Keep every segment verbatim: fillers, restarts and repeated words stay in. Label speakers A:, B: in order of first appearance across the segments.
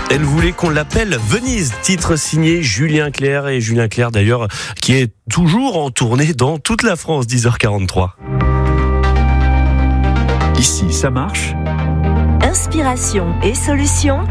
A: Elle voulait qu'on l'appelle Venise, titre signé Julien Clerc. Et Julien Clerc d'ailleurs qui est toujours en tournée dans toute la France, dix heures quarante-trois.
B: Ici, ça marche.
C: Inspiration et solutions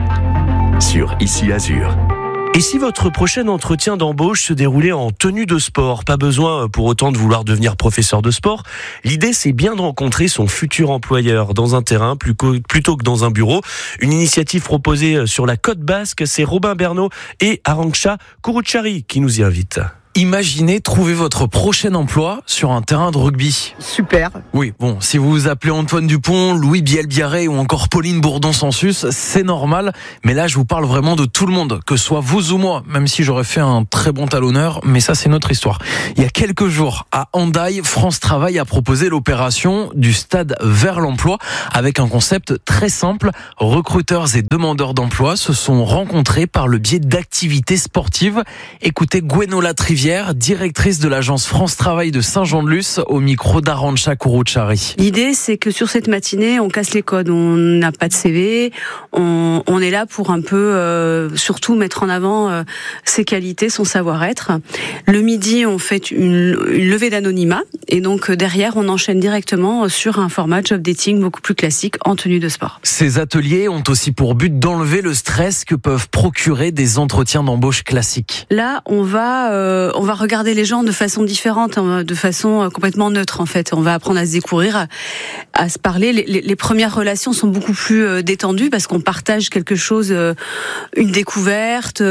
B: Sur Ici Azur.
A: Et si votre prochain entretien d'embauche se déroulait en tenue de sport, pas besoin pour autant de vouloir devenir professeur de sport. L'idée, c'est bien de rencontrer son futur employeur dans un terrain plutôt que dans un bureau. Une initiative proposée sur la côte basque, c'est Robin Bernot et Arantxa Kuruchari qui nous y invitent.
D: Imaginez trouver votre prochain emploi sur un terrain de rugby.
E: Super.
D: Oui, bon, si vous vous appelez Antoine Dupont, Louis Biel-Biarré ou encore Pauline Bourdon-Sansus, c'est normal. Mais là, je vous parle vraiment de tout le monde, que ce soit vous ou moi, même si j'aurais fait un très bon talonneur, mais ça, c'est notre histoire. Il y a quelques jours, à Hendaye, France Travail a proposé l'opération du stade vers l'emploi avec un concept très simple. Recruteurs et demandeurs d'emploi se sont rencontrés par le biais d'activités sportives. Écoutez Gwenola Trivière, directrice de l'agence France Travail de Saint-Jean-de-Luz, au micro d'Arantxa Kuruchari.
F: L'idée, c'est que sur cette matinée, on casse les codes. On n'a pas de C V. On, on est là pour un peu, euh, surtout mettre en avant euh, ses qualités, son savoir-être. Le midi, on fait une, une levée d'anonymat. Et donc, derrière, on enchaîne directement sur un format job dating beaucoup plus classique en tenue de sport.
D: Ces ateliers ont aussi pour but d'enlever le stress que peuvent procurer des entretiens d'embauche classiques.
F: Là, on va... Euh, On va regarder les gens de façon différente, de façon complètement neutre en fait. On va apprendre à se découvrir, à, à se parler. Les, les, les premières relations sont beaucoup plus détendues parce qu'on partage quelque chose, une découverte,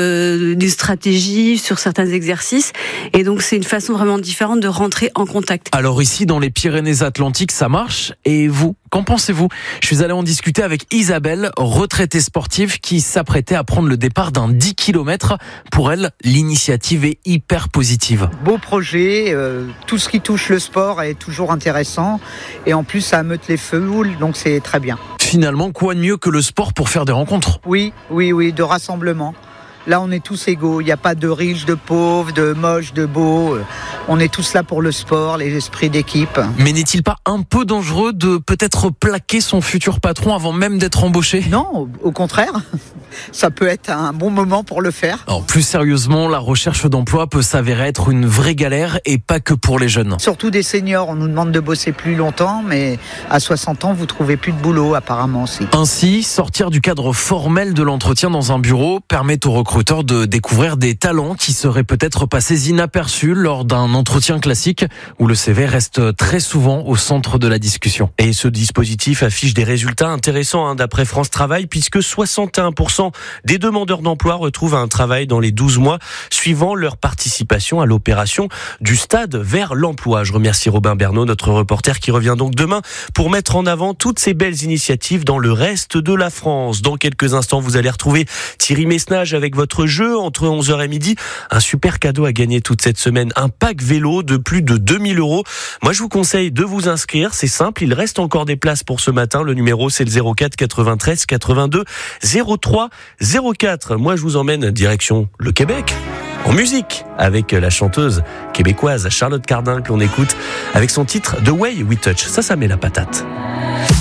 F: une stratégie sur certains exercices. Et donc c'est une façon vraiment différente de rentrer en contact.
D: Alors ici, dans les Pyrénées-Atlantiques, ça marche. Et vous, qu'en pensez-vous ? Je suis allé en discuter avec Isabelle, retraitée sportive, qui s'apprêtait à prendre le départ d'un dix kilomètres. Pour elle, l'initiative est hyper positive.
E: Beau projet, euh, tout ce qui touche le sport est toujours intéressant et en plus ça ameute les foules, donc c'est très bien.
D: Finalement, quoi de mieux que le sport pour faire des rencontres ?
E: Oui, oui, oui, de rassemblement. Là, on est tous égaux. Il n'y a pas de riches, de pauvres, de moches, de beaux. On est tous là pour le sport, les esprits d'équipe.
D: Mais n'est-il pas un peu dangereux de peut-être plaquer son futur patron avant même d'être embauché ?
E: Non, au contraire. Ça peut être un bon moment pour le faire.
D: Alors, plus sérieusement, la recherche d'emploi peut s'avérer être une vraie galère et pas que pour les jeunes.
E: Surtout des seniors. On nous demande de bosser plus longtemps, mais à soixante ans, vous trouvez plus de boulot apparemment aussi.
D: Ainsi, sortir du cadre formel de l'entretien dans un bureau permet aux recruteurs de découvrir des talents qui seraient peut-être passés inaperçus lors d'un entretien classique où le C V reste très souvent au centre de la discussion.
A: Et ce dispositif affiche des résultats intéressants hein, d'après France Travail, puisque soixante et un pour cent des demandeurs d'emploi retrouvent un travail dans les douze mois suivant leur participation à l'opération du stade vers l'emploi. Je remercie Robin Bernot, notre reporter, qui revient donc demain pour mettre en avant toutes ces belles initiatives dans le reste de la France. Dans quelques instants, vous allez retrouver Thierry Messnage avec votre jeu entre onze heures et midi. Un super cadeau à gagner toute cette semaine, un pack vélo de plus de deux mille euros. Moi, je vous conseille de vous inscrire. C'est simple, il reste encore des places pour ce matin. Le numéro, c'est le zéro quatre quatre-vingt-treize quatre-vingt-deux zéro trois zéro quatre. Moi, je vous emmène direction le Québec, en musique, avec la chanteuse québécoise Charlotte Cardin, que l'on écoute avec son titre The Way We Touch. Ça, ça met la patate.